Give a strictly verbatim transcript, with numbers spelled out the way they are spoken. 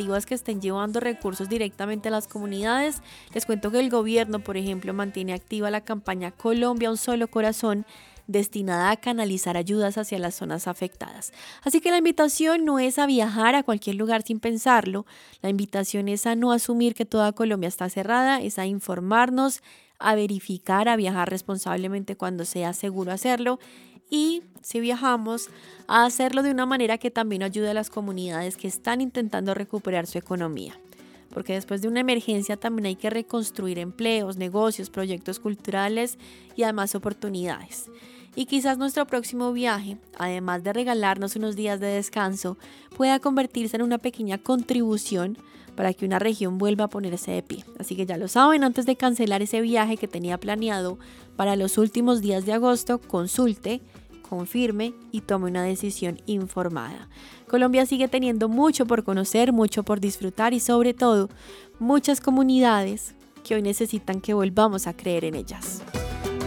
iniciativas que estén llevando recursos directamente a las comunidades. Les cuento que el gobierno, por ejemplo, mantiene activa la campaña Colombia Un Solo Corazón, destinada a canalizar ayudas hacia las zonas afectadas. Así que la invitación no es a viajar a cualquier lugar sin pensarlo, la invitación es a no asumir que toda Colombia está cerrada, es a informarnos, a verificar, a viajar responsablemente cuando sea seguro hacerlo y, si viajamos, a hacerlo de una manera que también ayude a las comunidades que están intentando recuperar su economía. Porque después de una emergencia también hay que reconstruir empleos, negocios, proyectos culturales y además oportunidades. Y quizás nuestro próximo viaje, además de regalarnos unos días de descanso, pueda convertirse en una pequeña contribución para que una región vuelva a ponerse de pie. Así que ya lo saben, antes de cancelar ese viaje que tenía planeado para los últimos días de agosto, consulte, confirme y tome una decisión informada. Colombia sigue teniendo mucho por conocer, mucho por disfrutar y sobre todo muchas comunidades que hoy necesitan que volvamos a creer en ellas.